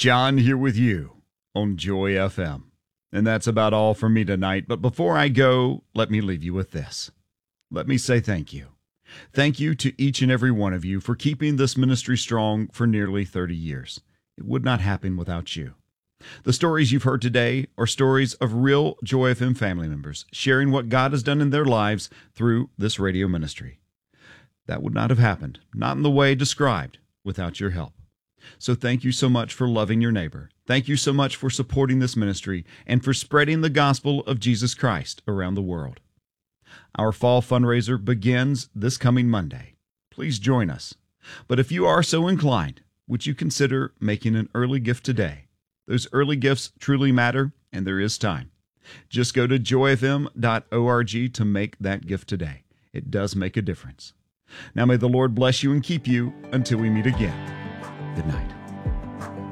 John here with you on Joy FM. And that's about all for me tonight. But before I go, let me leave you with this. Let me say thank you. Thank you to each and every one of you for keeping this ministry strong for nearly 30 years. It would not happen without you. The stories you've heard today are stories of real Joy FM family members sharing what God has done in their lives through this radio ministry. That would not have happened, not in the way described, without your help. So thank you so much for loving your neighbor. Thank you so much for supporting this ministry and for spreading the gospel of Jesus Christ around the world. Our fall fundraiser begins this coming Monday. Please join us. But if you are so inclined, would you consider making an early gift today? Those early gifts truly matter, and there is time. Just go to joyfm.org to make that gift today. It does make a difference. Now may the Lord bless you and keep you until we meet again.